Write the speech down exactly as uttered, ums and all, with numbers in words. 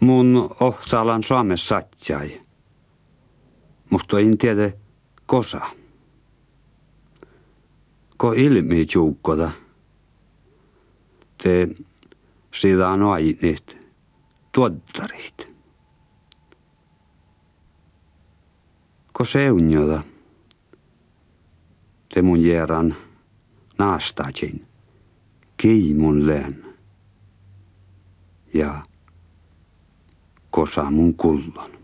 Mun ohtsalan Suomessa satjai, mutta en tiedä kosa. Ko ilmi juukkoda, te siitä on ainit tuottarit. Ko seunjoda, te mun järan naastajin, kiimun lään ja kosa mun kullon.